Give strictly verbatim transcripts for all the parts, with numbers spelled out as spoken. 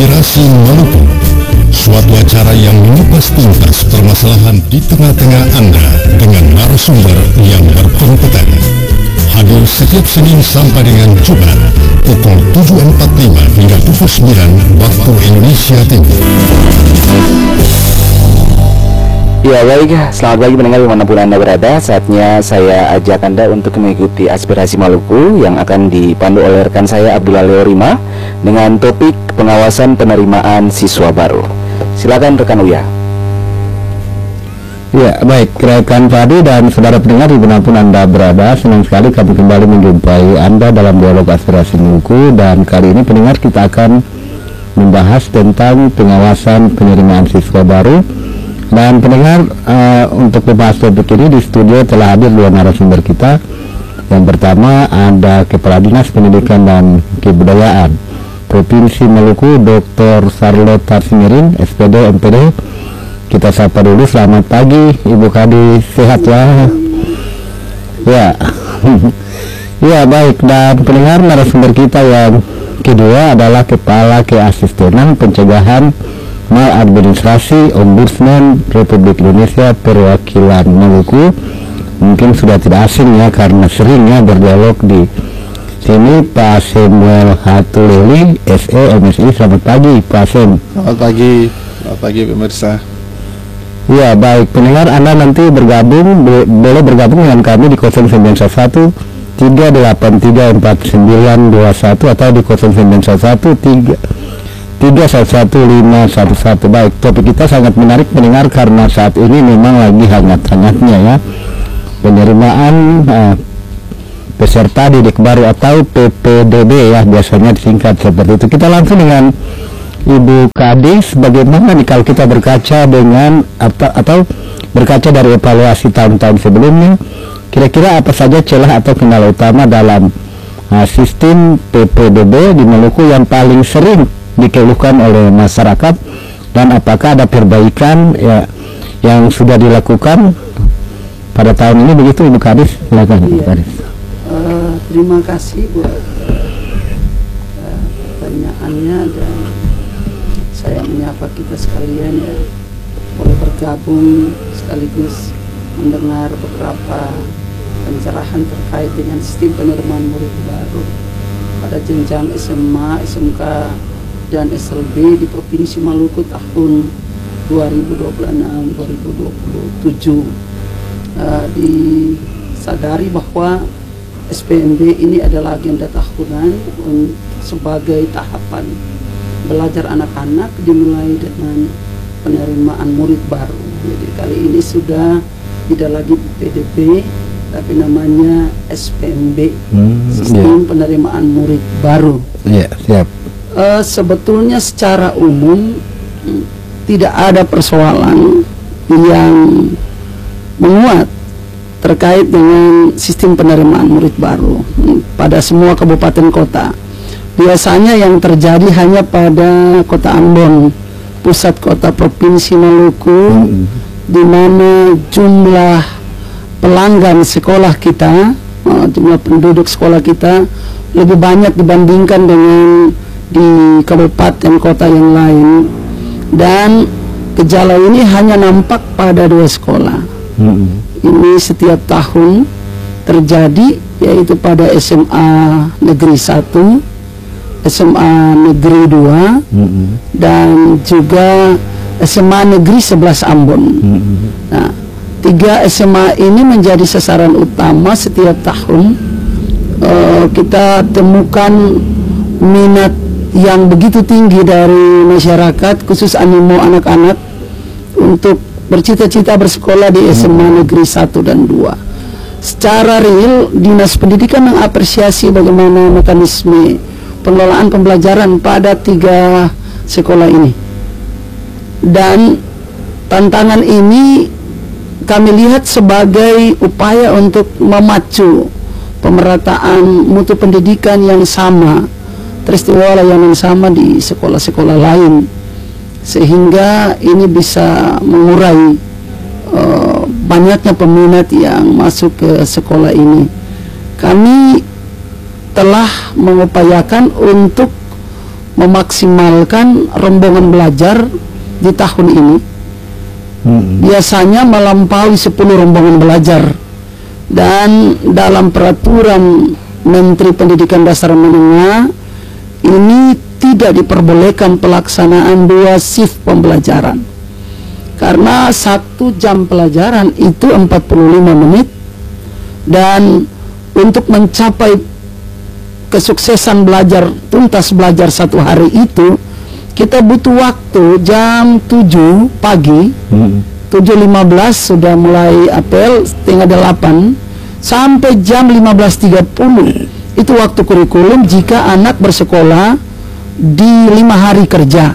Aspirasi Maluku, suatu acara yang mengupas tuntas permasalahan di tengah-tengah Anda dengan narasumber yang berkompeten. Hadir setiap Senin sampai dengan Jumat pukul tujuh empat puluh lima hingga pukul sembilan waktu Indonesia Timur. Ya baik, selamat pagi pendengar dimanapun Anda berada. Saatnya saya ajak Anda untuk mengikuti Aspirasi Maluku yang akan dipandu oleh rekan saya Abdullah Leorima dengan topik pengawasan penerimaan siswa baru. Silakan rekan Uya. Ya baik, rekan Fadi dan saudara pendengar dimanapun Anda berada, senang sekali kami kembali menjumpai Anda dalam dialog Aspirasi Maluku. Dan kali ini pendengar kita akan membahas tentang pengawasan penerimaan siswa baru. Dan pendengar, uh, untuk membahas topik ini di studio telah hadir dua narasumber kita. Yang pertama ada Kepala Dinas Pendidikan dan Kebudayaan Provinsi Maluku, Doktor Charlotte Tarsimirin, S P D M P D. Kita sapa dulu. Selamat pagi Ibu Kadi, sehat ya? Ya, ya baik. Dan pendengar, narasumber kita yang kedua adalah Kepala Keasistenan Pencegahan Maladministrasi Ombudsman Republik Indonesia Perwakilan Maluku. Mungkin sudah tidak asing ya karena seringnya berdialog di sini, Pak Samuel Hatuleli, S E M S I. Selamat pagi Pak Sam. Selamat pagi, selamat pagi pemirsa. Ya baik pendengar, Anda nanti bergabung bo boleh bergabung dengan kami di nol sembilan satu tiga delapan tiga empat sembilan dua satu atau di nol sembilan satu tiga tiga satu satu lima satu satu. Baik, topik kita sangat menarik pendengar karena saat ini memang lagi hangat-hangatnya ya penerimaan uh, peserta didik baru atau P P D B ya, biasanya disingkat seperti itu. Kita langsung dengan Ibu Kadis, bagaimana nih kalau kita berkaca dengan atau, atau berkaca dari evaluasi tahun-tahun sebelumnya, kira-kira apa saja celah atau kendala utama dalam uh, sistem P P D B di Maluku yang paling sering dikeluhkan oleh masyarakat, dan apakah ada perbaikan ya yang sudah dilakukan pada tahun ini, begitu Ibu Kadis? Silakan Ibu Kadis. Uh, terima kasih buat uh, pertanyaannya, dan saya menyapa kita sekalian ya, boleh bergabung sekaligus mendengar beberapa pencerahan terkait dengan sistem penerimaan murid baru pada jenjang S M A, S M K dan S L B di Provinsi Maluku tahun dua ribu dua puluh enam dua ribu dua puluh tujuh. Uh, disadari bahwa S P M B ini adalah agenda tahunan um, sebagai tahapan belajar anak-anak dimulai dengan penerimaan murid baru. Jadi kali ini sudah tidak lagi P D B tapi namanya S P M B, hmm, sistem yeah. penerimaan murid baru. Iya, yeah, siap. Uh, sebetulnya secara umum tidak ada persoalan yang menguat terkait dengan sistem penerimaan murid baru pada semua kabupaten kota. Biasanya yang terjadi hanya pada Kota Ambon, pusat kota Provinsi Maluku, hmm. di mana jumlah pelanggan sekolah kita, uh, jumlah penduduk sekolah kita lebih banyak dibandingkan dengan di kabupaten kota yang lain, dan gejala ini hanya nampak pada dua sekolah. Mm-hmm. Ini setiap tahun terjadi, yaitu pada S M A Negeri satu, S M A Negeri dua, mm-hmm. dan juga S M A Negeri sebelas Ambon. Mm-hmm. Nah, tiga S M A ini menjadi sasaran utama setiap tahun. Uh, kita temukan minat yang begitu tinggi dari masyarakat, khusus animo anak-anak untuk bercita-cita bersekolah di S M A Negeri satu dan dua. Secara real, Dinas Pendidikan mengapresiasi bagaimana mekanisme pengelolaan pembelajaran pada tiga sekolah ini. Dan tantangan ini kami lihat sebagai upaya untuk memacu pemerataan mutu pendidikan yang sama, peristiwa layanan sama di sekolah-sekolah lain, sehingga ini bisa mengurai uh, banyaknya peminat yang masuk ke sekolah ini. Kami telah mengupayakan untuk memaksimalkan rombongan belajar di tahun ini. Hmm. Biasanya melampaui sepuluh rombongan belajar, dan dalam peraturan Menteri Pendidikan Dasar Menengah ini tidak diperbolehkan pelaksanaan dua shift pembelajaran, karena satu jam pelajaran itu empat puluh lima menit, dan untuk mencapai kesuksesan belajar, tuntas belajar satu hari itu, kita butuh waktu jam tujuh pagi, hmm. tujuh lima belas sudah mulai apel, setengah delapan, sampai jam lima belas tiga puluh. Itu waktu kurikulum jika anak bersekolah di lima hari kerja.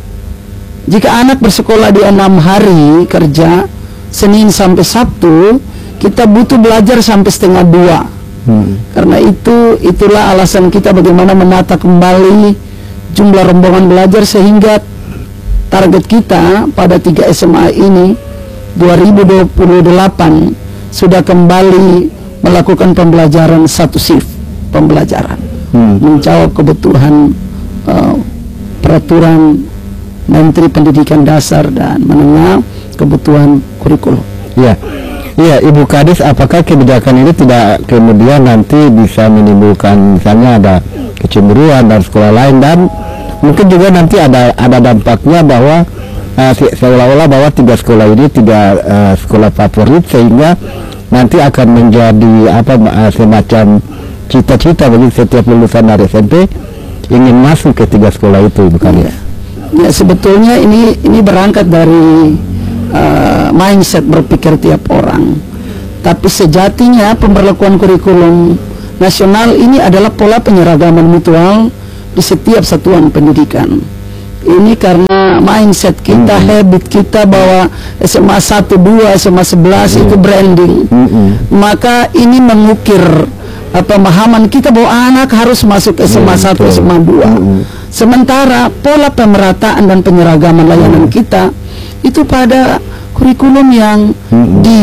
Jika anak bersekolah di enam hari kerja, Senin sampai Sabtu, kita butuh belajar sampai setengah dua. Hmm. Karena itu, itulah alasan kita bagaimana menata kembali jumlah rombongan belajar, sehingga target kita pada tiga S M A ini dua ribu dua puluh delapan sudah kembali melakukan pembelajaran satu shift pembelajaran, hmm. menjawab kebutuhan uh, peraturan Menteri Pendidikan Dasar dan Menengah, kebutuhan kurikulum. Ya. Iya, Ibu Kadis, apakah kebijakan ini tidak kemudian nanti bisa menimbulkan misalnya ada kecemburuan dan sekolah lain, dan mungkin juga nanti ada ada dampaknya bahwa uh, seolah-olah bahwa tiga sekolah ini tidak uh, sekolah favorit, sehingga nanti akan menjadi apa uh, semacam cita-cita bagi setiap lulusan dari S M P ingin masuk ke tiga sekolah itu, Ibu Kadis. Ya, ya sebetulnya ini ini berangkat dari Uh, mindset berpikir tiap orang. Tapi sejatinya pemberlakuan kurikulum nasional ini adalah pola penyeragaman mutual di setiap satuan pendidikan. Ini karena mindset kita, mm-hmm. habit kita bahwa S M A satu, dua, S M A sebelas mm-hmm. itu branding. Mm-hmm. Maka ini mengukir uh, pemahaman kita bahwa anak harus masuk S M A satu, mm-hmm. S M A dua. Mm-hmm. Sementara pola pemerataan dan penyeragaman layanan mm-hmm. kita itu pada kurikulum yang mm-hmm. di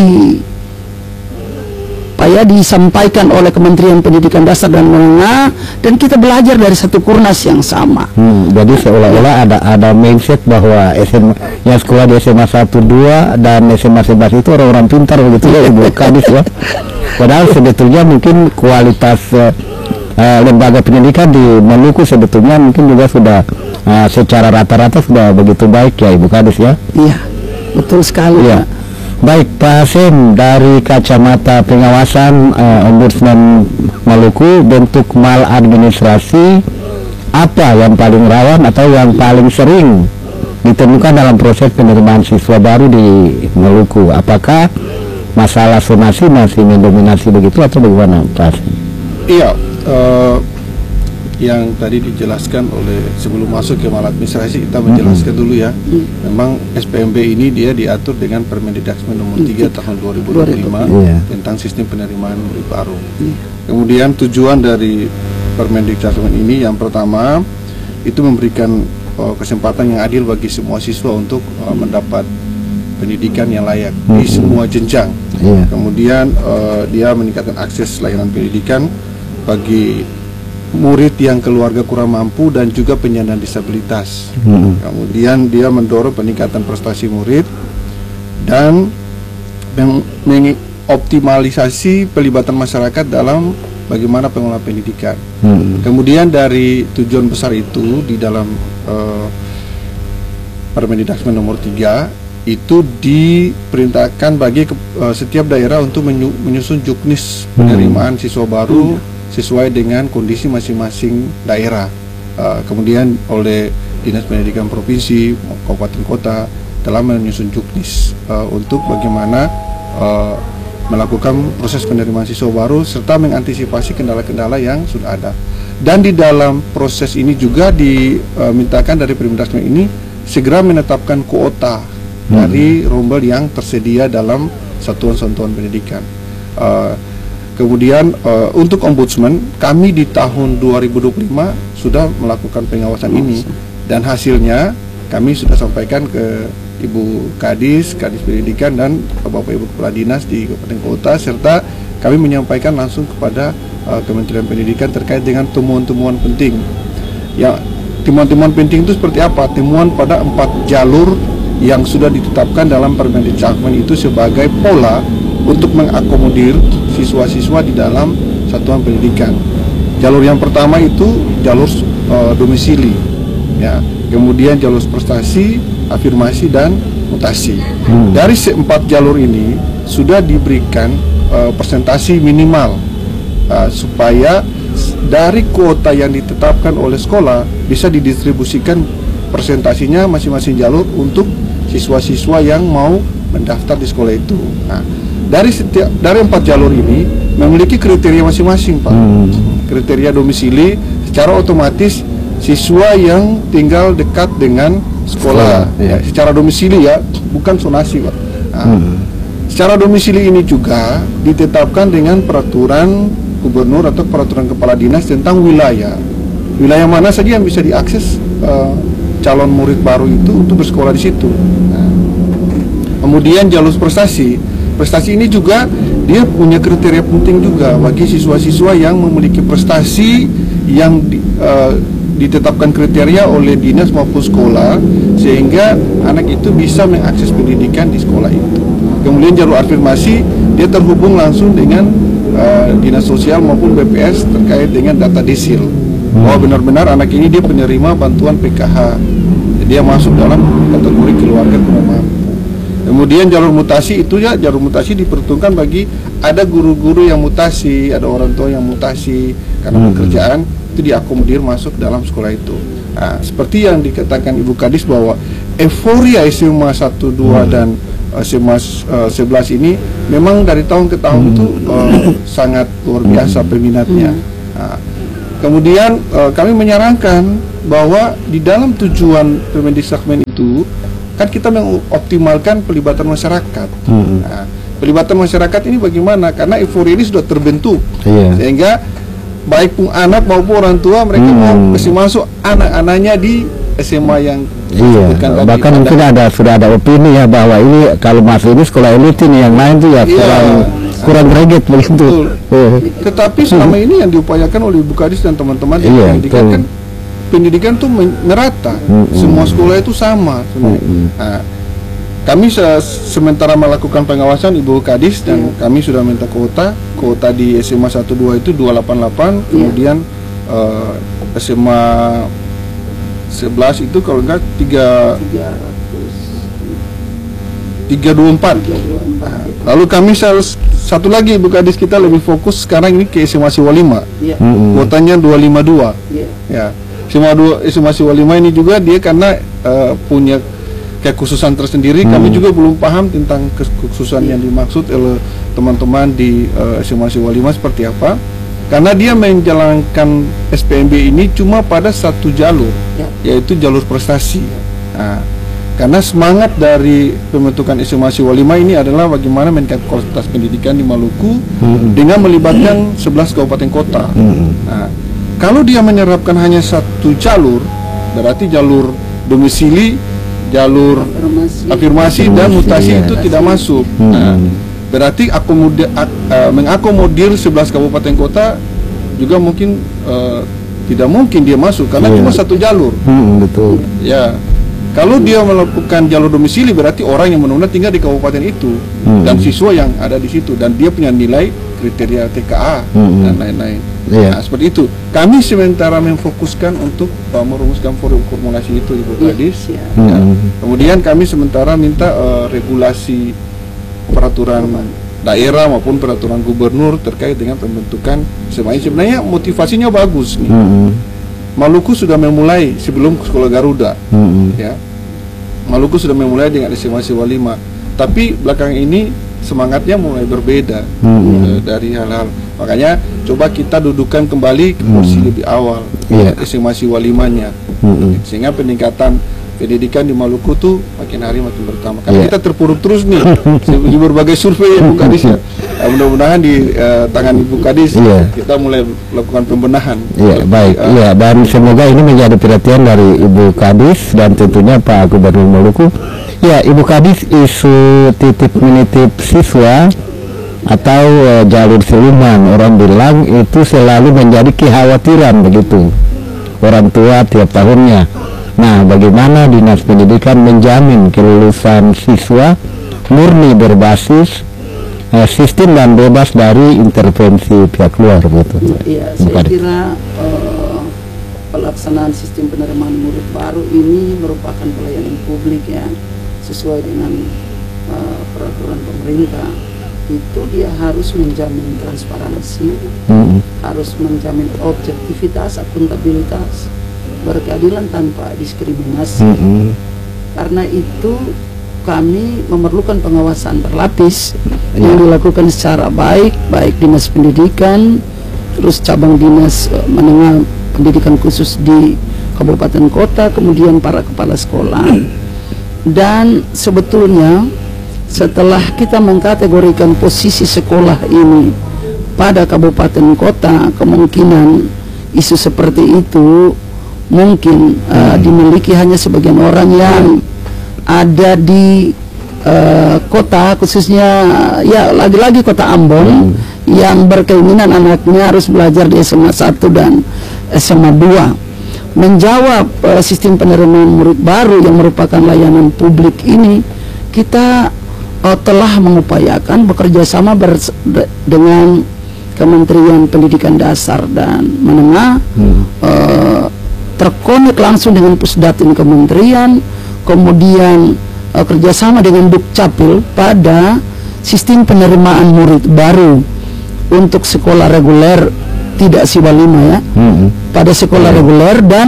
apa ya disampaikan oleh Kementerian Pendidikan Dasar dan Menengah, dan kita belajar dari satu kurnas yang sama. Hmm, jadi seolah-olah ada ada mindset bahwa S M A yang sekolah di S M A satu, dua dan S M A sebelas itu orang-orang pintar begitu ya, Ibu Kadis ya. Padahal sebetulnya mungkin kualitas uh, uh, lembaga pendidikan di Maluku sebetulnya mungkin juga sudah uh, secara rata-rata sudah begitu baik ya, Ibu Kadis ya. Iya, betul sekali ya. Baik, Pak Hasim, dari kacamata pengawasan uh, Ombudsman Maluku, bentuk maladministrasi apa yang paling rawan atau yang paling sering ditemukan dalam proses penerimaan siswa baru di Maluku? Apakah masalah sonasi masih mendominasi begitu atau bagaimana, Pak Hasim? Iya, uh, yang tadi dijelaskan oleh sebelum masuk ke maladministrasi, kita menjelaskan mm-hmm. dulu ya. Memang S P M B ini dia diatur dengan Permendikbud nomor tiga tahun dua ribu dua puluh lima yeah. tentang sistem penerimaan murid baru. Yeah. Kemudian tujuan dari Permendikbud ini yang pertama itu memberikan uh, kesempatan yang adil bagi semua siswa untuk uh, mendapat pendidikan yang layak mm-hmm. di semua jenjang. Yeah. Kemudian uh, dia meningkatkan akses layanan pendidikan bagi murid yang keluarga kurang mampu dan juga penyandang disabilitas. Hmm. Kemudian dia mendorong peningkatan prestasi murid dan mengoptimalisasi pelibatan masyarakat dalam bagaimana pengelolaan pendidikan. Hmm. Kemudian dari tujuan besar itu di dalam uh, Permendikbud nomor tiga itu diperintahkan bagi uh, setiap daerah untuk menyu menyusun juknis penerimaan siswa baru hmm. sesuai dengan kondisi masing-masing daerah. Uh, kemudian oleh Dinas Pendidikan Provinsi, Kabupaten Kota telah menyusun juknis uh, untuk bagaimana uh, melakukan proses penerimaan siswa baru serta mengantisipasi kendala-kendala yang sudah ada. Dan di dalam proses ini juga dimintakan uh, dari Permendikbud ini segera menetapkan kuota hmm. dari rombel yang tersedia dalam satuan-satuan pendidikan. Uh, Kemudian uh, untuk Ombudsman, kami di tahun dua ribu dua puluh lima sudah melakukan pengawasan ini, dan hasilnya kami sudah sampaikan ke Ibu Kadis, Kadis Pendidikan dan Bapak Ibu Kepala Dinas di Kabupaten Kota, serta kami menyampaikan langsung kepada uh, Kementerian Pendidikan terkait dengan temuan-temuan penting. Ya, temuan-temuan penting itu seperti apa? Temuan pada empat jalur yang sudah ditetapkan dalam Permendikbud itu sebagai pola untuk mengakomodir siswa-siswa di dalam satuan pendidikan. Jalur yang pertama itu jalur uh, domisili, ya. Kemudian jalur prestasi, afirmasi dan mutasi. Hmm. Dari empat jalur ini sudah diberikan uh, persentasi minimal uh, supaya dari kuota yang ditetapkan oleh sekolah bisa didistribusikan persentasinya masing-masing jalur untuk siswa-siswa yang mau mendaftar di sekolah itu. Nah, dari setiap dari empat jalur ini memiliki kriteria masing-masing, Pak. Hmm. Kriteria domisili secara otomatis siswa yang tinggal dekat dengan sekolah, sekolah ya, secara domisili ya, bukan zonasi, Pak. Nah, hmm. secara domisili ini juga ditetapkan dengan peraturan gubernur atau peraturan kepala dinas tentang wilayah. Wilayah mana saja yang bisa diakses uh, calon murid baru itu untuk bersekolah di situ. Nah, kemudian jalur prestasi. Prestasi ini juga dia punya kriteria penting juga bagi siswa-siswa yang memiliki prestasi yang di, uh, ditetapkan kriteria oleh dinas maupun sekolah sehingga anak itu bisa mengakses pendidikan di sekolah itu. Kemudian jalur afirmasi dia terhubung langsung dengan uh, dinas sosial maupun B P S terkait dengan data desil bahwa benar-benar anak ini dia penerima bantuan P K H, dia masuk dalam kategori keluarga kurang mampu. Kemudian jalur mutasi itu ya, jalur mutasi diperuntukkan bagi ada guru-guru yang mutasi, ada orang tua yang mutasi karena pekerjaan, itu diakomodir masuk dalam sekolah itu. Nah, seperti yang dikatakan Ibu Kadis bahwa euforia S M A satu, dua dan S M A uh, sebelas ini memang dari tahun ke tahun itu uh, sangat luar biasa peminatnya. Nah, kemudian uh, kami menyarankan bahwa di dalam tujuan Permendikbud itu kan kita mengoptimalkan pelibatan masyarakat. Nah, pelibatan masyarakat ini bagaimana? Karena euforia ini sudah terbentuk, yeah. sehingga baik pun anak maupun orang tua mereka hmm. mau kasih masuk anak-anaknya di S M A yang iya. Bahkan ada. Mungkin ada sudah ada opini ya bahwa ini kalau masuk ini sekolah elit ini yang lain tuh ya iya. kurang kurang greget begitu. Oh. Tetapi selama ini yang diupayakan oleh Ibu Kadis dan teman-teman di iya, pendidikan kan pendidikan tuh merata, mm-hmm. semua sekolah itu sama. Mm-hmm. Nah, kami se- sementara melakukan pengawasan Ibu Kadis dan yeah. kami sudah minta kuota, kuota di S M A satu dua itu dua ratus delapan puluh delapan, yeah. kemudian uh, S M A sebelas itu kalau enggak tiga tiga ratus dua puluh empat. Nah, lalu kami satu lagi Ibu Kadis kita lebih fokus sekarang ini ke S M A Siwa lima, yeah. mm-hmm. kuotanya dua ratus lima puluh dua. Yeah. Ya. S M A Siwa lima ini juga dia karena uh, punya kekhususan tersendiri, hmm. kami juga belum paham tentang kekhususan yang dimaksud oleh teman-teman di uh, S M A Siwa lima seperti apa. Karena dia menjalankan S P M B ini cuma pada satu jalur, ya. yaitu jalur prestasi. Nah, karena semangat dari pembentukan S M A Siwa lima ini adalah bagaimana meningkatkan kualitas pendidikan di Maluku hmm. dengan melibatkan sebelas kabupaten kota. Hmm. Nah, kalau dia menyerapkan hanya satu jalur, berarti jalur domisili, jalur afirmasi, afirmasi dan mutasi iya. itu tidak masuk. Hmm. Nah, berarti akomodir, ak, uh, mengakomodir sebelas kabupaten kota juga mungkin uh, tidak mungkin dia masuk karena yeah. cuma satu jalur. Hmm, betul. Ya, kalau dia melakukan jalur domisili berarti orang yang benar-benar tinggal di kabupaten itu hmm. dan siswa yang ada di situ dan dia punya nilai kriteria T K A hmm. dan lain-lain. Yeah. Nah, seperti itu. Kami sementara memfokuskan untuk uh, merumuskan formulasi itu Ibu Kadis. Yeah. Ya. Hmm. Kemudian kami sementara minta uh, regulasi peraturan daerah maupun peraturan gubernur terkait dengan pembentukan S M A. Sebenarnya motivasinya bagus nih. Mm-hmm. Maluku sudah memulai sebelum sekolah Garuda, mm-hmm. ya. Maluku sudah memulai dengan S M A Siwa lima, tapi belakang ini semangatnya mulai berbeda mm-hmm. uh, dari hal-hal. Makanya coba kita dudukan kembali ke porsi mm-hmm. lebih awal yeah. S M A Siwa limanya, mm-hmm. sehingga peningkatan pendidikan di Maluku tuh makin hari makin bertambah. Karena yeah. kita terpuruk terus nih di berbagai survei Ibu Kadis ya. Nah, mudah-mudahan di uh, tangan Ibu Kadis yeah. kita mulai melakukan pembenahan. Iya, yeah, baik. Iya, uh, yeah, dan semoga ini menjadi perhatian dari Ibu Kadis dan tentunya Pak Gubernur Maluku. Ya, Ibu Kadis, isu titip menitip siswa atau uh, jalur siluman orang bilang itu selalu menjadi kekhawatiran begitu orang tua tiap tahunnya. Nah, bagaimana Dinas Pendidikan menjamin kelulusan siswa murni berbasis eh, sistem dan bebas dari intervensi pihak luar gitu? Iya, saya kira uh, pelaksanaan sistem penerimaan murid baru ini merupakan pelayanan publik ya, sesuai dengan uh, peraturan pemerintah. Itu dia harus menjamin transparansi, mm-hmm. harus menjamin objektivitas, akuntabilitas, berkeadilan tanpa diskriminasi. Mm-hmm. Karena itu kami memerlukan pengawasan berlapis yeah. yang dilakukan secara baik, baik Dinas Pendidikan, terus cabang dinas uh, menengah pendidikan khusus di kabupaten kota, kemudian para kepala sekolah. Dan sebetulnya setelah kita mengkategorikan posisi sekolah ini pada kabupaten kota, kemungkinan isu seperti itu mungkin uh, dimiliki hanya sebagian orang yang ada di uh, kota, khususnya ya lagi-lagi kota Ambon, hmm. yang berkeinginan anaknya harus belajar di S M A satu dan S M A dua. Menjawab uh, sistem penerimaan murid baru yang merupakan layanan publik ini, kita uh, telah mengupayakan bekerja sama dengan Kementerian Pendidikan Dasar dan Menengah, hmm. uh, terkonek langsung dengan Pusdatin Kementerian, kemudian uh, kerjasama dengan Dukcapil pada sistem penerimaan murid baru untuk sekolah reguler, tidak S I B A lima ya, hmm. pada sekolah hmm. reguler. Dan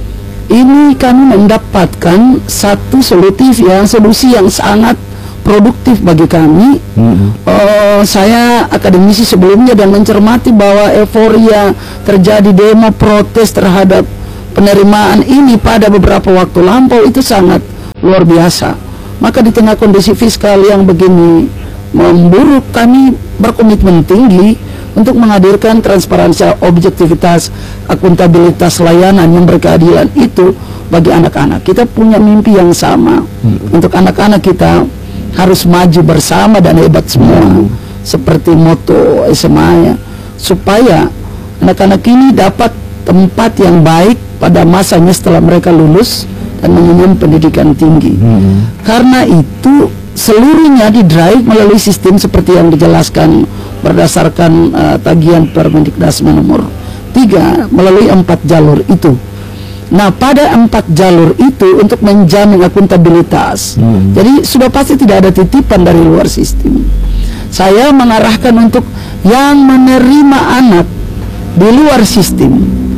ini kami mendapatkan satu solutif yang solusi yang sangat produktif bagi kami. Mm-hmm. uh, saya akademisi sebelumnya dan mencermati bahwa euforia terjadi demo protes terhadap penerimaan ini pada beberapa waktu lampau itu sangat luar biasa. Maka di tengah kondisi fiskal yang begini memburuk, kami berkomitmen tinggi untuk menghadirkan transparansi, objektivitas, akuntabilitas layanan yang berkeadilan itu bagi anak-anak. Kita punya mimpi yang sama. Mm-hmm. Untuk anak-anak kita harus maju bersama dan hebat semua, hmm. seperti moto S M A ya, supaya anak-anak ini dapat tempat yang baik pada masanya setelah mereka lulus dan mengenyam pendidikan tinggi. hmm. Karena itu seluruhnya didrive melalui sistem seperti yang dijelaskan berdasarkan uh, tagihan Permendikdasmen nomor tiga melalui empat jalur itu. Nah, pada empat jalur itu untuk menjamin akuntabilitas, hmm. jadi sudah pasti tidak ada titipan dari luar sistem. Saya mengarahkan untuk yang menerima anak di luar sistem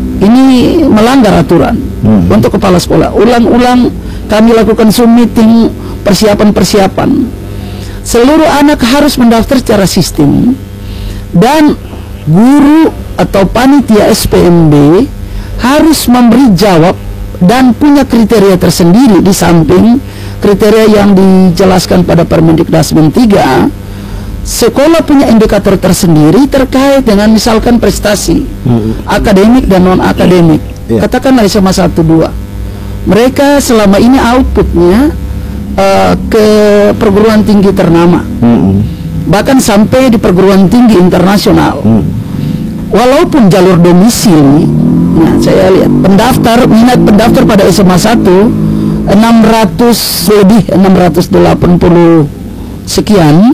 ini melanggar aturan. hmm. Untuk kepala sekolah, ulang-ulang kami lakukan Zoom meeting, persiapan-persiapan. Seluruh anak harus mendaftar secara sistem, dan guru atau panitia S P M B harus memberi jawab dan punya kriteria tersendiri di samping kriteria yang dijelaskan pada Permendikdasmen tiga. Sekolah punya indikator tersendiri terkait dengan misalkan prestasi hmm. akademik dan non akademik. Yeah. Katakanlah S M A satu dua. Mereka selama ini outputnya uh, ke perguruan tinggi ternama, hmm. bahkan sampai di perguruan tinggi internasional. hmm. Walaupun jalur domisili, nah saya lihat pendaftar, minat pendaftar pada S M A satu enam ratus lebih, enam ratus delapan puluh sekian,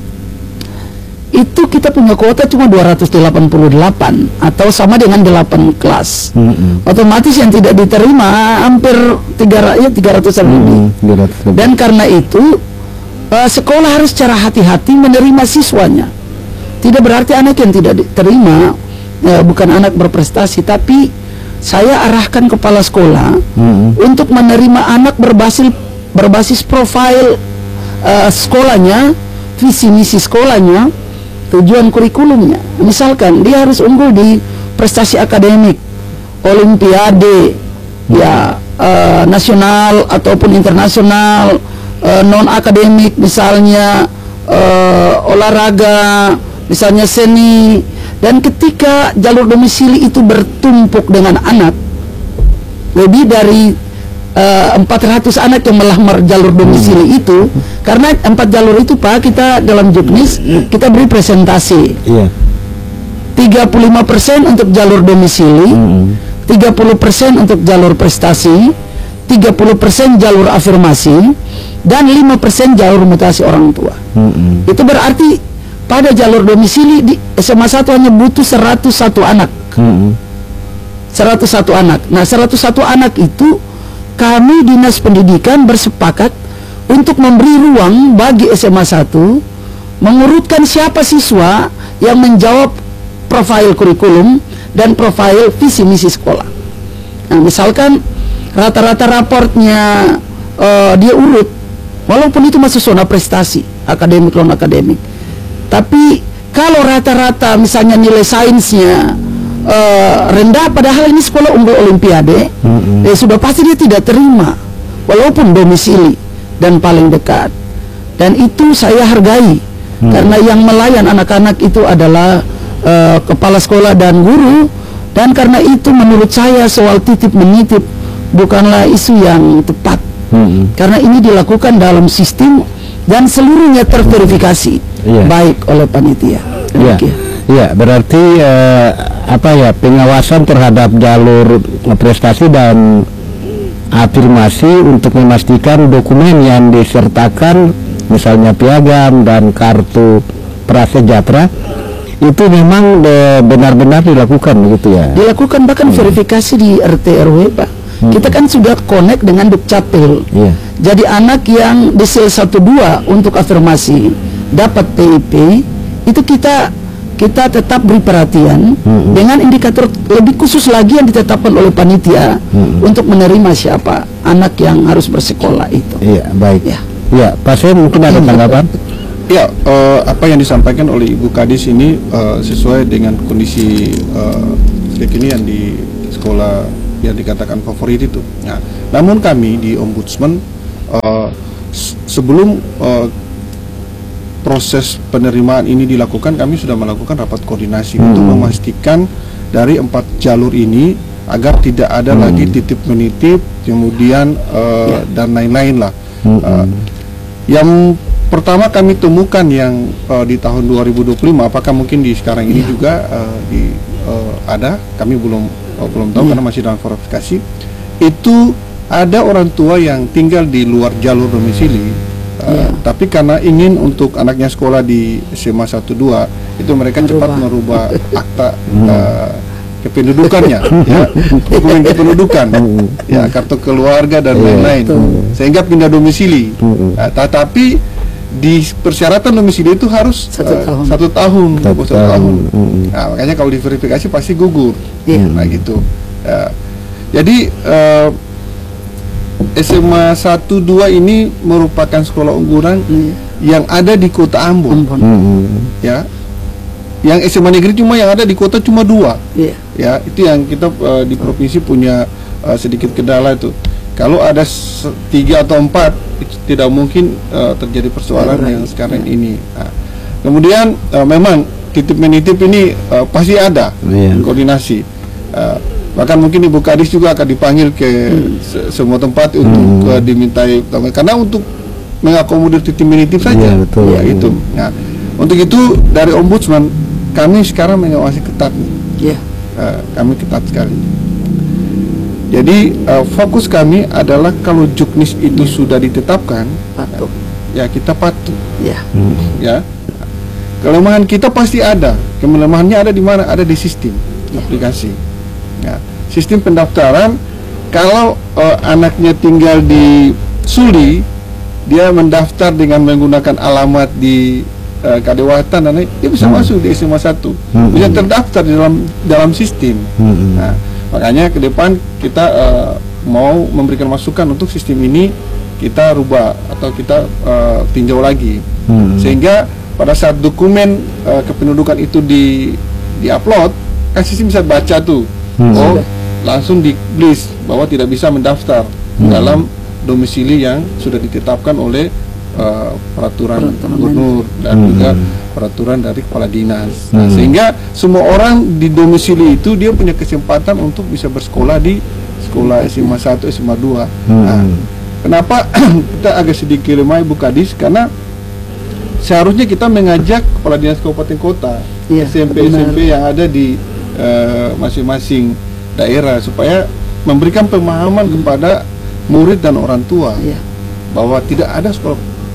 itu kita punya kuota cuma dua ratus delapan puluh delapan atau sama dengan delapan kelas. mm-hmm. Otomatis yang tidak diterima hampir tiga ratus lebih. mm-hmm. Dan karena itu uh, sekolah harus secara hati-hati menerima siswanya. Tidak berarti anak yang tidak diterima ya, bukan anak berprestasi, tapi saya arahkan kepala sekolah mm-hmm. untuk menerima anak berbasis berbasis profil uh, sekolahnya, visi misi sekolahnya, tujuan kurikulumnya. Misalkan dia harus unggul di prestasi akademik, olimpiade, mm-hmm. ya uh, nasional ataupun internasional, uh, non akademik misalnya uh, olahraga, misalnya seni. Dan ketika jalur domisili itu bertumpuk dengan anak, lebih dari uh, empat ratus anak yang melamar jalur domisili itu, karena empat jalur itu Pak, kita dalam juknis kita beri presentasi. yeah. tiga puluh lima persen untuk jalur domisili, mm. tiga puluh persen untuk jalur prestasi, tiga puluh persen jalur afirmasi, dan lima persen jalur mutasi orang tua. Mm-hmm. Itu berarti pada jalur domisili di S M A satu hanya butuh seratus satu anak. Mm-hmm. seratus satu anak. Nah, seratus satu anak itu kami Dinas Pendidikan bersepakat untuk memberi ruang bagi S M A satu mengurutkan siapa siswa yang menjawab profil kurikulum dan profil visi misi sekolah. Nah, misalkan rata-rata raportnya uh, dia urut, walaupun itu masuk zona prestasi, akademik non akademik. Tapi kalau rata-rata misalnya nilai sainsnya uh, rendah, padahal ini sekolah unggul olimpiade, mm-hmm. ya sudah pasti dia tidak terima, walaupun domisili dan paling dekat. Dan itu saya hargai. Hmm. Karena yang melayan anak-anak itu adalah uh, kepala sekolah dan guru, dan karena itu menurut saya soal titip menitip bukanlah isu yang tepat. Hmm. Karena ini dilakukan dalam sistem dan seluruhnya terverifikasi yeah. baik oleh panitia. Iya, yeah. berarti uh, apa ya, pengawasan terhadap jalur prestasi dan afirmasi untuk memastikan dokumen yang disertakan, misalnya piagam dan kartu prasejahtera, itu memang benar-benar dilakukan begitu ya? Dilakukan, bahkan hmm. verifikasi di R T R W, Pak. Hmm. Kita kan sudah connect dengan Dukcapil. Yeah. Jadi anak yang desil satu dua untuk afirmasi dapat P I P, itu kita kita tetap beri perhatian hmm. dengan indikator lebih khusus lagi yang ditetapkan oleh panitia hmm. untuk menerima siapa anak yang harus bersekolah itu. Iya, baik ya. Ya, Pak Sen mungkin ada tanggapan? Ya, uh, apa yang disampaikan oleh Ibu Kadis ini uh, sesuai dengan kondisi uh, kekinian di sekolah yang dikatakan favorit itu. Nah, namun kami di Ombudsman uh, sebelum uh, proses penerimaan ini dilakukan, kami sudah melakukan rapat koordinasi hmm. untuk memastikan dari empat jalur ini agar tidak ada hmm. lagi titip menitip, kemudian uh, ya. dan lain-lain lah. Hmm. Uh, Yang pertama kami temukan yang uh, di tahun dua ribu dua puluh lima, apakah mungkin di sekarang ini yeah. juga uh, di, uh, ada, kami belum uh, belum tahu yeah. karena masih dalam verifikasi. Itu ada orang tua yang tinggal di luar jalur domisili, uh, yeah. tapi karena ingin untuk anaknya sekolah di S M A satu dua, itu mereka merubah. cepat merubah akta uh, kependudukannya, ya, dokumen kependudukan, ya, kartu keluarga dan lain-lain, sehingga pindah domisili. Nah, tetapi di persyaratan domisili itu harus satu uh, tahun, satu tahun, satu, satu tahun. tahun. Nah, makanya kalau diverifikasi pasti gugur, yeah. nah gitu. Ya. Jadi uh, S M A satu dua ini merupakan sekolah unggulan yeah. yang ada di Kota Ambon, Ambon. Mm-hmm. ya. Yang S M A negeri cuma yang ada di kota cuma dua, yeah. ya itu yang kita uh, di provinsi punya uh, sedikit kendala itu. Kalau ada tiga atau empat, itu tidak mungkin uh, terjadi persoalan yeah, yang sekarang yeah. ini. Nah, kemudian uh, memang titip menitip ini uh, pasti ada yeah. koordinasi. Uh, bahkan mungkin Ibu Kadis juga akan dipanggil ke hmm. se semua tempat untuk hmm. uh, dimintai, karena untuk mengakomodir titip menitip saja. Yeah, betul. Ya itu. Nah, untuk itu dari Ombudsman kami sekarang mengawasi ketat, yeah. uh, kami ketat sekali. Jadi uh, fokus kami adalah kalau juknis itu yeah. sudah ditetapkan, patuh. ya kita patuh. Yeah. Hmm. Ya, kelemahan kita pasti ada. Kelemahannya ada di mana? Ada di sistem yeah. aplikasi. Ya, sistem pendaftaran. Kalau uh, anaknya tinggal di Suli, dia mendaftar dengan menggunakan alamat di Uh, Kadewatan dan lain, dia bisa hmm. masuk di S M A satu, hmm. bisa terdaftar di dalam dalam sistem. Hmm. Nah, makanya ke depan kita uh, mau memberikan masukan untuk sistem ini kita rubah atau kita uh, tinjau lagi, hmm. sehingga pada saat dokumen uh, kependudukan itu di di-upload, kan sistem bisa baca tuh, hmm. oh langsung di list bahwa tidak bisa mendaftar hmm. dalam domisili yang sudah ditetapkan oleh Uh, peraturan gubernur dan hmm. juga peraturan dari kepala dinas. Hmm. Nah, sehingga semua orang di domisili itu dia punya kesempatan untuk bisa bersekolah di sekolah S M A satu, S M A dua. Hmm. Nah, kenapa kita agak sedikit lemah Ibu Kadis? Karena seharusnya kita mengajak kepala dinas kabupaten kota, yeah, S M P S M P yang ada di masing-masing daerah supaya memberikan pemahaman kepada murid dan orang tua ya. bahwa tidak ada sekolah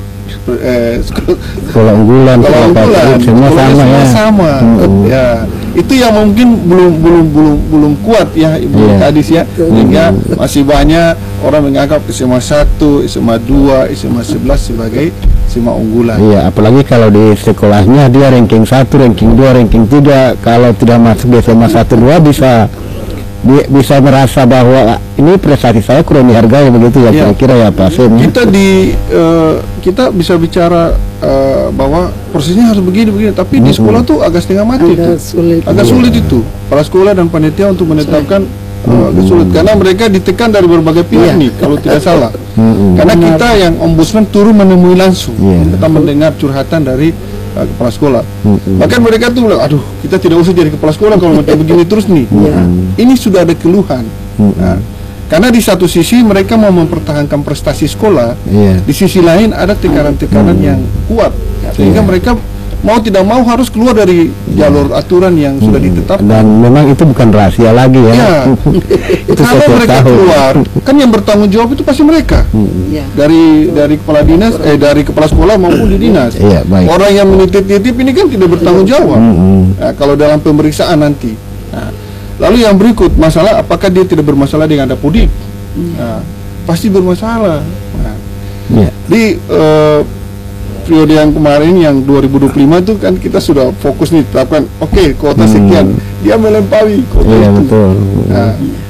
eh, sekolah, sekolah unggulan, sekolah unggulan, semua sama semua ya. sama. Hmm. Ya, itu yang mungkin belum belum belum belum kuat ya Ibu yeah. Kadis ya, sehingga hmm. masih banyak orang menganggap S M A satu, S M A dua, S M A sebelas sebagai S M A unggulan. Iya, apalagi kalau di sekolahnya dia ranking satu, ranking dua, ranking tiga, kalau tidak masuk di S M A satu dua bisa di, bisa merasa bahwa ini prestasi saya kurang dihargai begitu ya, kira-kira ya, ya Pak Sem. Kita di uh, kita bisa bicara uh, bahwa prosesnya harus begini begini, tapi mm-hmm. di sekolah tuh agak setengah mati agak itu, sulit. agak sulit yeah. itu para sekolah dan panitia untuk menetapkan uh, agak sulit karena mereka ditekan dari berbagai pihak yeah. nih kalau tidak salah. Mm-hmm. Karena kita yang ombudsman turun menemui langsung, yeah. kita mendengar curhatan dari uh, kepala sekolah. Mm-hmm. Bahkan mereka tuh bilang, aduh kita tidak usah jadi kepala sekolah kalau macam begini terus nih. Yeah. Ini sudah ada keluhan. Mm-hmm. Nah, karena di satu sisi mereka mau mempertahankan prestasi sekolah, yeah. di sisi lain ada tekanan-tekanan mm-hmm. yang kuat, sehingga yeah. mereka mau tidak mau harus keluar dari jalur aturan yang hmm. sudah ditetapkan. Dan memang itu bukan rahasia lagi ya. Ya. Itu kalau mereka tahu. Keluar, kan yang bertanggung jawab itu pasti mereka. Hmm. Ya. Dari dari kepala dinas, eh dari kepala sekolah maupun di dinas. Ya, baik. Orang yang menitip-titip ini kan tidak bertanggung jawab. Hmm. Nah, kalau dalam pemeriksaan nanti. Nah, lalu yang berikut masalah apakah dia tidak bermasalah dengan Dapodik? Nah, pasti bermasalah. Nah, ya. Di uh, periode yang kemarin yang dua ribu dua puluh lima itu kan kita sudah fokus nih tetapkan oke okay, kuota sekian, hmm. dia melempari kuota iya, itu. Betul. Nah,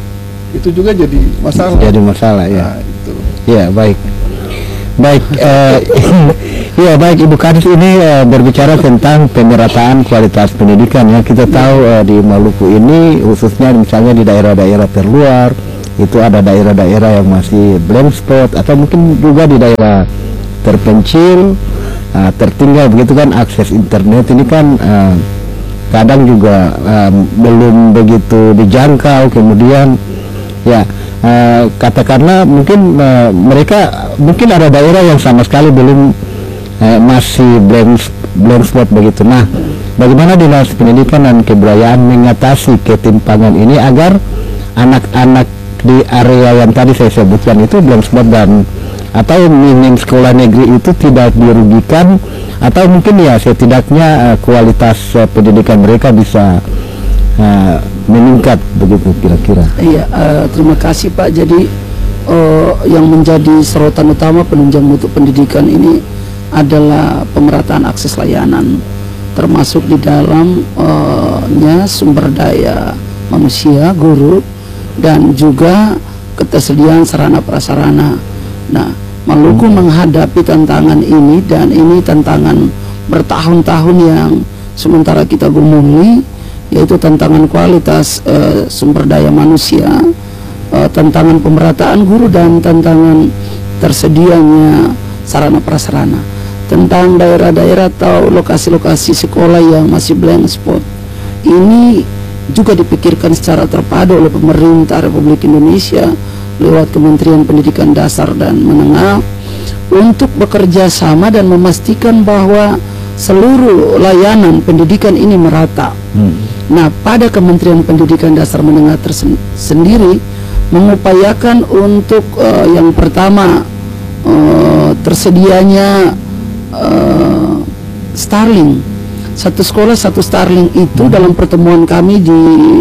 itu juga jadi masalah. Jadi masalah ya. Nah, itu. Ya baik, baik. uh, ya baik Ibu Kadis ini uh, berbicara tentang pemerataan kualitas pendidikan ya. Kita tahu uh, di Maluku ini khususnya misalnya di daerah-daerah terluar itu ada daerah-daerah yang masih blank spot atau mungkin juga di daerah terpencil. Uh, tertinggal begitu kan, akses internet ini kan uh, kadang juga uh, belum begitu dijangkau, kemudian ya uh, katakanlah mungkin uh, mereka mungkin ada daerah yang sama sekali belum uh, masih blank blank spot begitu. Nah, bagaimana Dinas Pendidikan dan Kebudayaan mengatasi ketimpangan ini agar anak-anak di area yang tadi saya sebutkan itu blank spot dan atau minim sekolah negeri itu tidak dirugikan, atau mungkin ya setidaknya uh, kualitas uh, pendidikan mereka bisa uh, meningkat begitu kira-kira. Iya, uh, terima kasih Pak. Jadi uh, yang menjadi sorotan utama penunjang mutu pendidikan ini adalah pemerataan akses layanan, termasuk di dalamnya uh, sumber daya manusia, guru, dan juga ketersediaan sarana prasarana. Nah, Maluku menghadapi tantangan ini, dan ini tantangan bertahun-tahun yang sementara kita gumuli, yaitu tantangan kualitas uh, sumber daya manusia, uh, tantangan pemerataan guru, dan tantangan tersedianya sarana prasarana. Tentang daerah-daerah atau lokasi-lokasi sekolah yang masih blank spot, ini juga dipikirkan secara terpadu oleh pemerintah Republik Indonesia lewat Kementerian Pendidikan Dasar dan Menengah untuk bekerja sama dan memastikan bahwa seluruh layanan pendidikan ini merata. Hmm. Nah, pada Kementerian Pendidikan Dasar Menengah tersendiri mengupayakan untuk uh, yang pertama uh, tersedianya uh, Starlink, satu sekolah satu Starlink itu hmm. dalam pertemuan kami di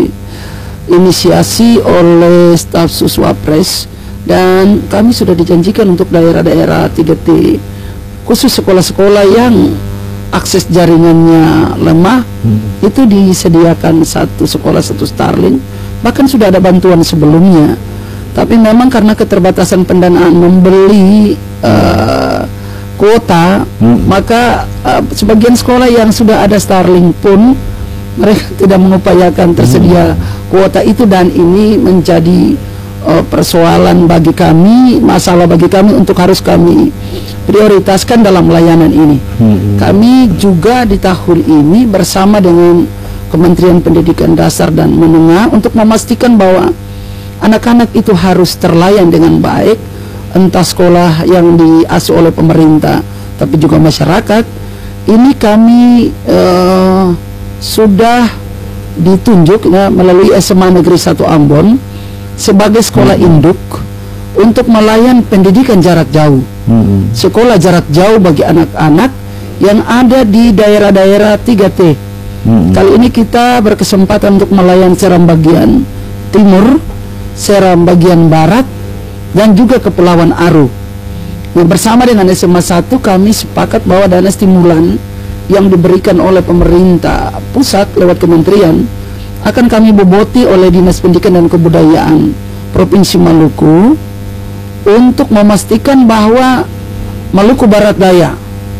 inisiasi oleh staf Suswapres, dan kami sudah dijanjikan untuk daerah-daerah tiga T khusus sekolah-sekolah yang akses jaringannya lemah hmm. itu disediakan satu sekolah satu Starlink. Bahkan sudah ada bantuan sebelumnya, tapi memang karena keterbatasan pendanaan membeli uh, kuota, hmm. maka uh, sebagian sekolah yang sudah ada Starlink pun mereka tidak mengupayakan tersedia kuota itu, dan ini menjadi uh, persoalan bagi kami, masalah bagi kami untuk harus kami prioritaskan dalam layanan ini. Hmm. Kami juga di tahun ini bersama dengan Kementerian Pendidikan Dasar dan Menengah untuk memastikan bahwa anak-anak itu harus terlayan dengan baik, entah sekolah yang diasuh oleh pemerintah tapi juga masyarakat. Ini kami uh, sudah ditunjuk ya, melalui S M A Negeri satu Ambon sebagai sekolah hmm. induk untuk melayan pendidikan jarak jauh, hmm. sekolah jarak jauh bagi anak-anak yang ada di daerah-daerah tiga T. Hmm. Kali ini kita berkesempatan untuk melayan Seram bagian timur, Seram bagian barat, dan juga Kepulauan Aru. Nah, bersama dengan S M A satu kami sepakat bahwa dana stimulan yang diberikan oleh pemerintah pusat lewat kementerian akan kami boboti oleh Dinas Pendidikan dan Kebudayaan Provinsi Maluku untuk memastikan bahwa Maluku Barat Daya,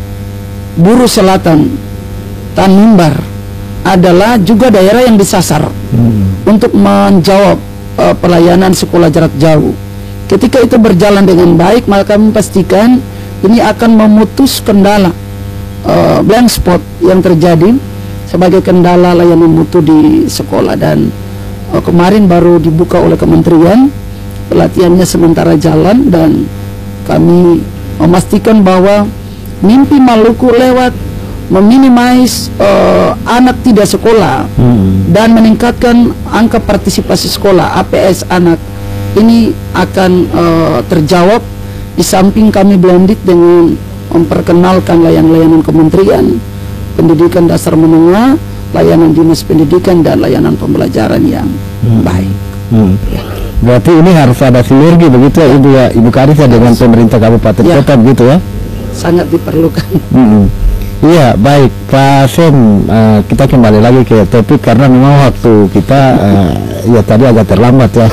Buru Selatan, Tanimbar adalah juga daerah yang disasar hmm. untuk menjawab uh, pelayanan sekolah jarak jauh. Ketika itu berjalan dengan baik, maka kami pastikan ini akan memutus kendala uh, blank spot yang terjadi sebagai kendala layanan mutu di sekolah. Dan uh, kemarin baru dibuka oleh kementerian, pelatihannya sementara jalan, dan kami memastikan bahwa mimpi Maluku lewat meminimais uh, anak tidak sekolah hmm. dan meningkatkan angka partisipasi sekolah A P S anak ini akan uh, terjawab, di samping kami blended dengan memperkenalkan layanan-layanan Kementerian Pendidikan Dasar Menengah, layanan Dinas Pendidikan, dan layanan pembelajaran yang hmm. baik. Hmm. Berarti ini harus ada sinergi begitu ya, Ibu ya, Ibu Kadis ya, dengan pemerintah kabupaten ya, kota begitu ya? Sangat diperlukan. Hmm. Iya, baik Pak Sem, uh, kita kembali lagi ke topik karena memang waktu kita uh, ya tadi agak terlambat ya.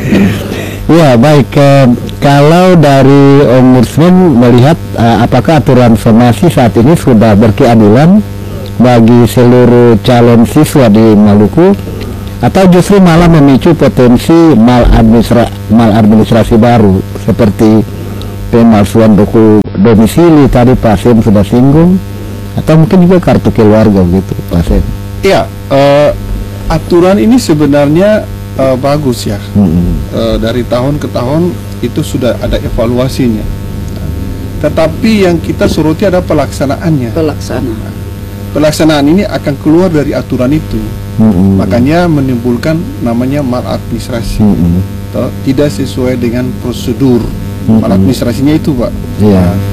Iya, baik. Uh, kalau dari Ombudsman melihat uh, apakah aturan somasi saat ini sudah berkeadilan bagi seluruh calon siswa di Maluku, atau justru malah memicu potensi maladministra maladministrasi baru seperti pemalsuan doku domisili tadi Pak Sem sudah singgung, atau mungkin juga kartu keluarga begitu Pak Sem? Iya, uh, aturan ini sebenarnya uh, bagus ya. Mm-hmm. uh, dari tahun ke tahun itu sudah ada evaluasinya. Tetapi yang kita soroti ada pelaksanaannya. Pelaksanaan. Pelaksanaan ini akan keluar dari aturan itu. Mm-hmm. Makanya menimbulkan namanya maladministrasi. Mm-hmm. Tidak sesuai dengan prosedur. Mm-hmm. Maladministrasinya itu, Pak. Yeah. Nah,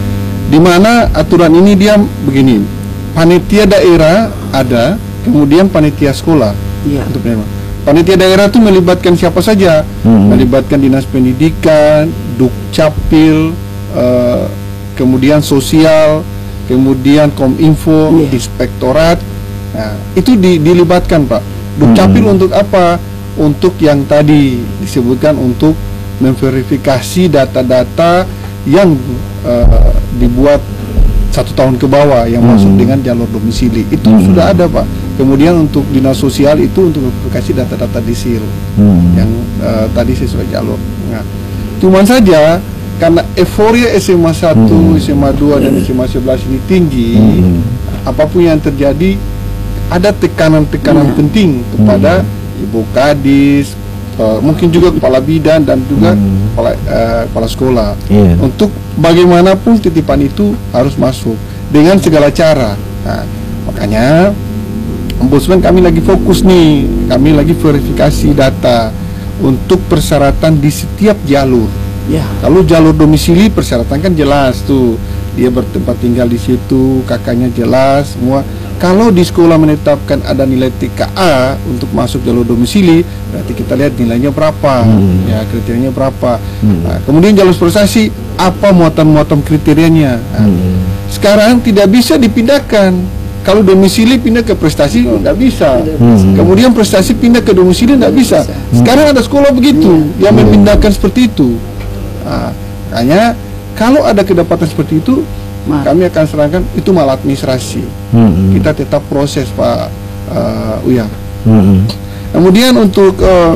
di mana aturan ini dia begini, panitia daerah ada, kemudian panitia sekolah. Iya. Untuk memang panitia daerah itu melibatkan siapa saja, hmm. melibatkan dinas pendidikan, dukcapil, uh, kemudian sosial, kemudian kominfo, yeah. inspektorat. Nah, itu di, dilibatkan Pak. Dukcapil hmm. untuk apa? Untuk yang tadi disebutkan untuk memverifikasi data-data yang uh, dibuat satu tahun ke bawah yang hmm. masuk dengan jalur domisili itu hmm. sudah ada Pak. Kemudian untuk dinas sosial itu untuk verifikasi data-data disil hmm. yang uh, tadi sesuai jalur. Nah, cuman saja karena euforia S M A satu, hmm. S M A dua dan S M A sebelas ini tinggi, hmm. apapun yang terjadi ada tekanan-tekanan hmm. penting kepada hmm. Ibu Kadis, Uh, mungkin juga kepala bidan dan juga hmm. kepala, uh, kepala sekolah yeah. untuk bagaimanapun titipan itu harus masuk dengan segala cara. Nah, makanya Ombudsman kami lagi fokus nih, kami lagi verifikasi data untuk persyaratan di setiap jalur. Yeah. Kalau jalur domisili persyaratan kan jelas tuh, dia bertempat tinggal di situ, kakaknya jelas semua. Kalau di sekolah menetapkan ada nilai T K A untuk masuk jalur domisili, berarti kita lihat nilainya berapa, hmm. ya kriterianya berapa. Hmm. Nah, kemudian jalur prestasi apa muatan-muatan kriterianya. Nah, hmm. sekarang tidak bisa dipindahkan. Kalau domisili pindah ke prestasi nggak bisa. Hmm. Kemudian prestasi pindah ke domisili nggak bisa. Sekarang ada sekolah begitu hmm. yang memindahkan seperti itu. Nah, makanya kalau ada kedapatan seperti itu, Ma. kami akan serahkan itu maladministrasi. Hmm. Kita tetap proses Pak uh, Uya. Hmm. Kemudian untuk uh,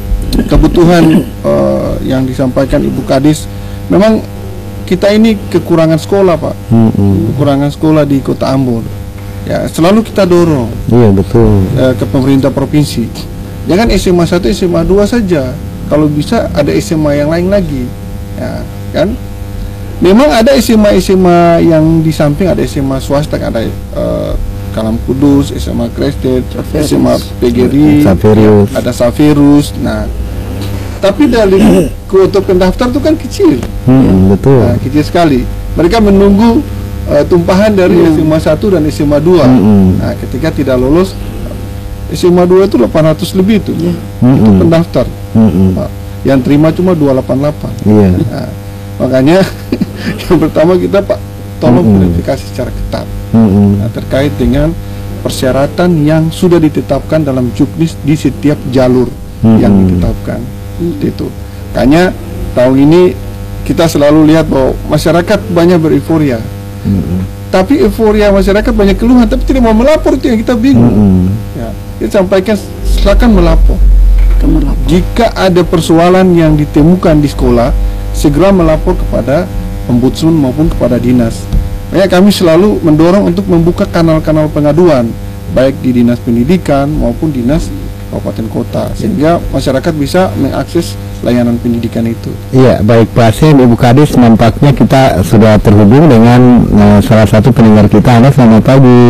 kebutuhan uh, yang disampaikan Ibu Kadis, memang kita ini kekurangan sekolah Pak, hmm. kekurangan sekolah di Kota Ambon. Ya selalu kita dorong. Iya betul. Uh, ke pemerintah provinsi. Jangan S M A satu, S M A dua saja. Kalau bisa ada S M A yang lain lagi. Ya kan? Memang ada S M A S M A yang di samping, ada S M A swasta, ada uh, Kalam Kudus, S M A Crested, Saferus. S M A P G R I, Saferus. ada Saferus. Nah, tapi dari kuota pendaftar itu kan kecil, Hmm, betul. nah, kecil sekali. Mereka menunggu uh, tumpahan dari Hmm. S M A satu dan S M A dua. Hmm. Nah, ketika tidak lolos S M A dua itu delapan ratus lebih itu, Ya. itu Hmm. pendaftar. Hmm. Pak. Yang terima cuma dua ratus delapan puluh delapan. Iya. Nah, makanya yang pertama kita Pak tolong Mm-mm. verifikasi secara ketat. Hmm. Nah, terkait dengan persyaratan yang sudah ditetapkan dalam juknis di setiap jalur Mm-mm. yang ditetapkan. Seperti itu. Makanya tahun ini kita selalu lihat bahwa masyarakat banyak bereuforiya. Hmm. Tapi euforia masyarakat banyak keluhan tapi tidak mau melapor, itu yang kita bingung. Hmm. Ya, kita sampaikan silakan melapor. Kemelapor. Jika ada persoalan yang ditemukan di sekolah, segera melapor kepada ombudsman maupun kepada dinas. Makanya kami selalu mendorong untuk membuka kanal-kanal pengaduan, baik di dinas pendidikan maupun dinas kabupaten kota, sehingga masyarakat bisa mengakses layanan pendidikan itu. Iya, baik Pak Asim, Ibu Kadis, nampaknya kita sudah terhubung dengan eh, salah satu pendengar kita. Halo, selamat pagi.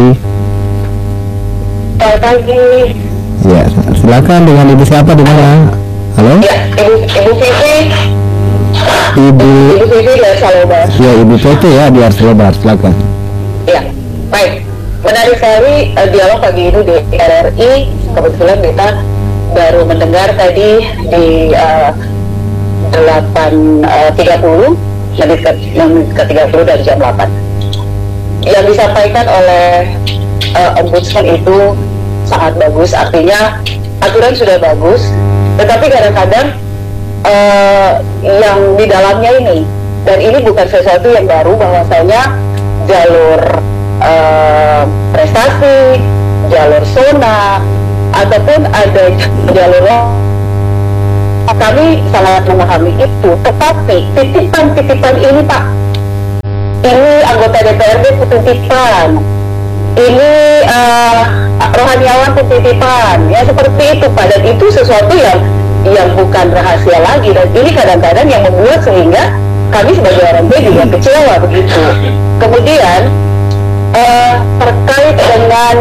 Selamat pagi. Ya, silakan, dengan Ibu siapa di mana? Halo? Ya, Ibu Ibu Vivi, Ibu, Ibu Vivi dari Salobar. ya Ibu Tete ya di Arslobar, silakan. Ya, baik. Menarik sekali uh, dialog pagi ini di R R I. Kebetulan kita baru mendengar tadi di uh, delapan tiga puluh, menit ke, menit ke tiga puluh dari jam delapan. Yang disampaikan oleh uh, ombudsman itu sangat bagus, artinya aturan sudah bagus, tetapi kadang-kadang uh, yang di dalamnya ini, dan ini bukan sesuatu yang baru, bahwasanya jalur uh, prestasi, jalur zona, ataupun ada jalur kami sangat memahami itu, tetapi titipan-titipan ini Pak, ini anggota D P R D titipan, ini uh, rohaniawan titipan, ya seperti itu Pak, dan itu sesuatu yang yang bukan rahasia lagi, dan ini kadang-kadang yang membuat sehingga kami sebagai orang tua juga kecewa begitu. Kemudian uh, terkait dengan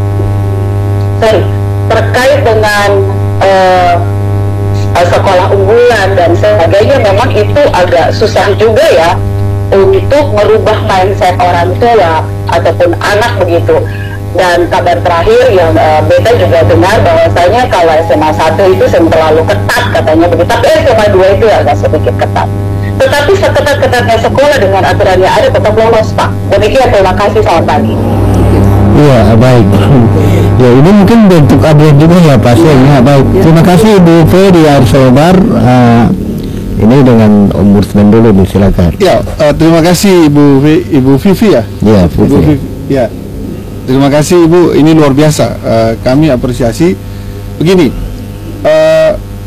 sorry, terkait dengan uh, sekolah unggulan dan sebagainya, memang itu agak susah juga ya untuk merubah mindset orang tua ataupun anak begitu. Dan kabar terakhir yang uh, Beta juga dengar bahwasanya kalau S M A satu itu terlalu ketat katanya begitu, tapi S M A dua itu agak sedikit ketat. Tetapi seketat-ketatnya sekolah dengan aturan yang ada tetap lolos Pak. Demikian, terima kasih, selamat pagi. Iya, baik. Ya, ini mungkin bentuk update juga ya Pak Asim. Ya, baik. Terima kasih Ibu P di Arslobar. Uh, ini dengan ombudsman dulu nih, silakan. Ya, uh, terima kasih Ibu Vi- Ibu Vivi ya. Ya, Ibu Vivi. Vivi. Ya. Terima kasih Ibu, ini luar biasa. Uh, kami apresiasi. Begini, uh,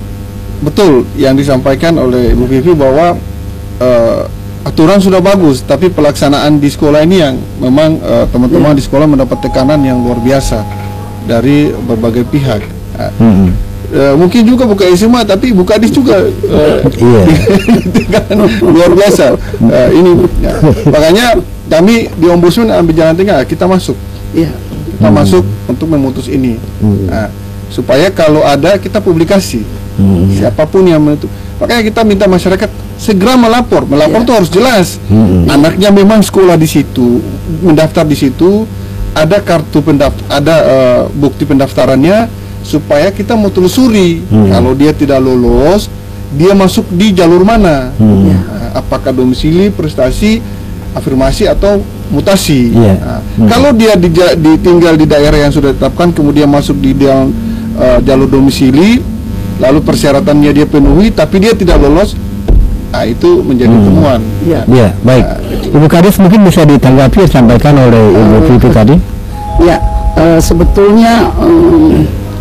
betul yang disampaikan oleh Ibu Vivi bahwa uh, aturan sudah bagus, tapi pelaksanaan di sekolah ini yang memang uh, teman-teman di sekolah mendapat tekanan yang luar biasa dari berbagai pihak. Uh, Hmm. uh, mungkin juga bukan S M A, tapi Bu Kadis juga uh, Iya. kan luar biasa. Uh, ini ya. Makanya kami di ombudsman ambil jalan tengah, kita masuk, Iya. kita masuk untuk memutus ini. Nah, supaya kalau ada kita publikasi, Hmm. siapapun yang menentu. Makanya kita minta masyarakat segera melapor. Melapor Ya. tuh harus jelas. Hmm. Anaknya memang sekolah di situ, mendaftar di situ, ada kartu pendaft, ada uh, bukti pendaftarannya, supaya kita mau telusuri. Hmm. Kalau dia tidak lolos, dia masuk di jalur mana? Hmm. Nah, apakah domisili, prestasi, afirmasi atau mutasi? Iya. Nah, Hmm. kalau dia di, ditinggal di daerah yang sudah ditetapkan, kemudian masuk di dalam uh, jalur domisili, lalu persyaratannya dia penuhi, tapi dia tidak lolos, nah itu menjadi Hmm. temuan. Iya. Ya, baik. Ibu Kadis mungkin bisa ditanggapi yang disampaikan oleh Ibu Vivi tadi. Ya, eh, sebetulnya em,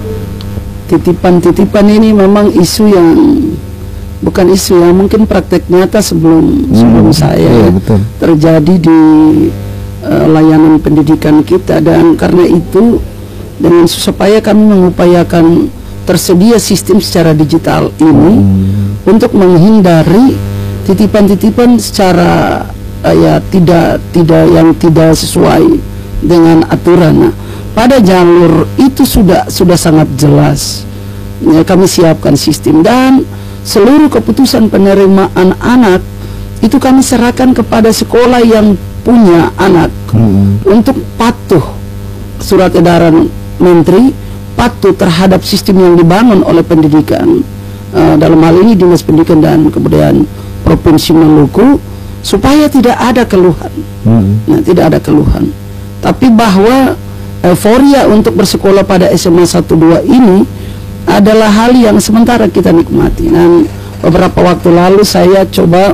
titipan-titipan ini memang isu yang bukan isu yang mungkin praktek nyata sebelum sebelum saya iya, betul. terjadi di eh, layanan pendidikan kita, dan karena itu dengan supaya kami mengupayakan tersedia sistem secara digital ini Hmm. untuk menghindari titipan-titipan secara uh, ya tidak tidak yang tidak sesuai dengan aturan. Nah, pada jalur itu sudah sudah sangat jelas. Ya, kami siapkan sistem dan seluruh keputusan penerimaan anak itu kami serahkan kepada sekolah yang punya anak hmm. untuk patuh surat edaran menteri, patuh terhadap sistem yang dibangun oleh pendidikan, uh, dalam hal ini Dinas Pendidikan dan Kebudayaan Provinsi Maluku, supaya tidak ada keluhan. Hmm. Nah, tidak ada keluhan. Tapi bahwa euforia untuk bersekolah pada S M A satu dua ini adalah hal yang sementara kita nikmati. Dan beberapa waktu lalu saya coba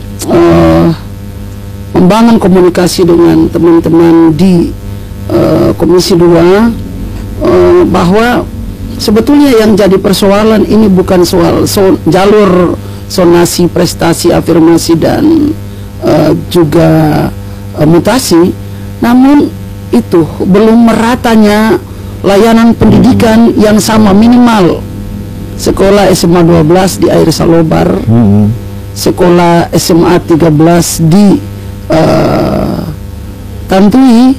uh, membangun komunikasi dengan teman-teman di uh, Komisi dua uh, bahwa sebetulnya yang jadi persoalan ini bukan soal so, jalur sonasi, prestasi, afirmasi dan uh, juga uh, mutasi, namun itu belum meratanya layanan pendidikan yang sama, minimal sekolah S M A dua belas di Air Salobar, hmm. sekolah S M A tiga belas di uh, Tantui,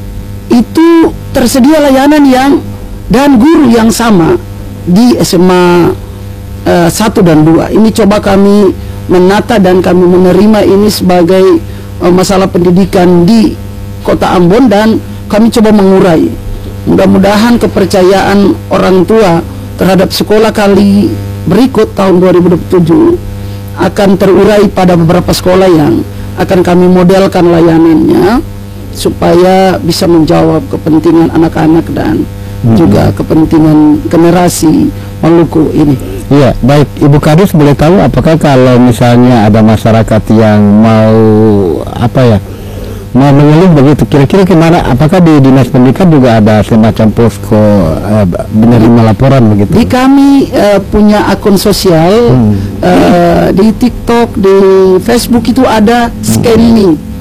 itu tersedia layanan yang dan guru yang sama di S M A uh, satu dan dua. Ini coba kami menata dan kami menerima ini sebagai uh, masalah pendidikan di Kota Ambon dan kami coba mengurai. Mudah-mudahan kepercayaan orang tua terhadap sekolah kali berikut tahun dua ribu dua puluh tujuh akan terurai pada beberapa sekolah yang akan kami modelkan layanannya supaya bisa menjawab kepentingan anak-anak dan hmm. juga kepentingan generasi Maluku ini. Iya, baik Ibu Kadis, boleh tahu apakah kalau misalnya ada masyarakat yang mau apa ya, mau mengeluh begitu, kira-kira gimana? Apakah di Dinas Pendidikan juga ada semacam posko eh, menerima laporan begitu? Di kami eh, punya akun sosial, hmm. eh, di TikTok, di Facebook itu ada scanning.